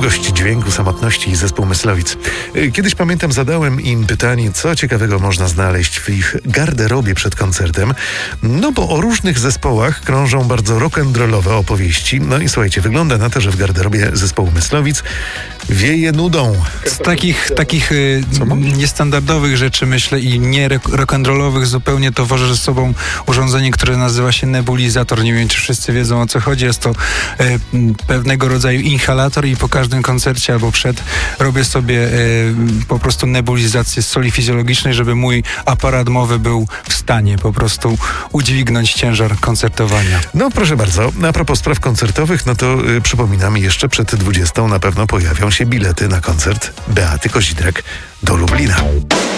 Długość dźwięku, samotności i zespół Myslowic. Kiedyś pamiętam, zadałem im pytanie, co ciekawego można znaleźć w ich garderobie przed koncertem. No bo o różnych zespołach krążą bardzo rock'n'rollowe opowieści. No i słuchajcie, wygląda na to, że w garderobie zespołu Myslowic wieje nudą. Z takich niestandardowych rzeczy, myślę, i nie rock'n'rollowych zupełnie towarzy ze sobą urządzenie, które nazywa się nebulizator. Nie wiem, czy wszyscy wiedzą, o co chodzi. Jest to pewnego rodzaju inhalator i po każdym koncercie albo przed robię sobie po prostu nebulizację z soli fizjologicznej, żeby mój aparat mowy był w stanie po prostu udźwignąć ciężar koncertowania. No proszę bardzo, a propos spraw koncertowych, no to przypominam, jeszcze przed 20 na pewno pojawią się bilety na koncert Beaty Kozidrak do Lublina.